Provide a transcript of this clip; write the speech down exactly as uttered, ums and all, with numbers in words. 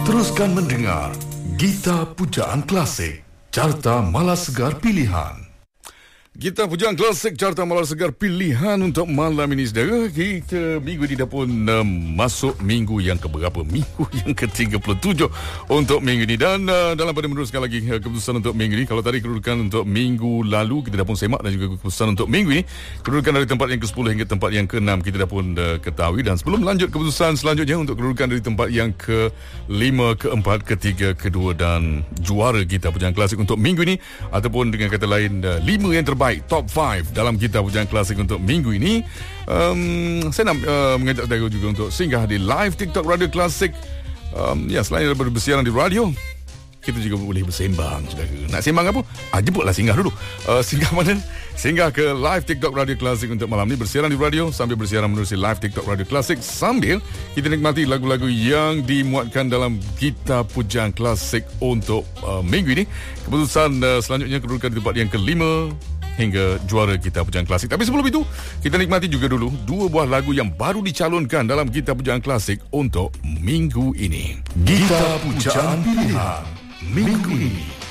Teruskan mendengar Gita Pujaan Klasik, Carta Malas Segar Pilihan. Kita Pujaan Klasik, Carta Malas Segar Pilihan untuk malam ini, saudara. Kita minggu ini dah pun uh, masuk minggu yang keberapa? Minggu yang ke tiga puluh tujuh untuk minggu ini. Dan uh, dalam pada meneruskan lagi uh, keputusan untuk minggu ini. Kalau tadi kedudukan untuk minggu lalu kita dah pun semak, dan juga keputusan untuk minggu ini, kedudukan dari tempat yang ke sepuluh hingga tempat yang ke enam kita dah pun uh, ketahui. Dan sebelum lanjut keputusan selanjutnya untuk kedudukan dari tempat yang ke lima, ke empat, ke tiga, ke dua dan juara kita Pujaan Klasik untuk minggu ini, ataupun dengan kata lain uh, lima yang terbaik, top lima dalam kita Pujaan Klasik untuk minggu ini. um, Saya nak uh, mengajak saudara juga untuk singgah di live TikTok Radio Klasik. um, Ya, selain daripada bersiaran di radio, kita juga boleh bersembang, saudara. Nak sembang apa? Ah, jemputlah singgah dulu. uh, Singgah mana? Singgah ke live TikTok Radio Klasik untuk malam ni. Bersiaran di radio sambil bersiaran menerusi live TikTok Radio Klasik, sambil kita nikmati lagu-lagu yang dimuatkan dalam Gita Pujaan Klasik untuk uh, minggu ini. Keputusan uh, selanjutnya kedudukan di tempat yang kelima hingga juara Gita Pujaan Klasik. Tapi sebelum itu, kita nikmati juga dulu dua buah lagu yang baru dicalonkan dalam Gita Pujaan Klasik untuk minggu ini. Gita Pujaan Pilihan minggu ini.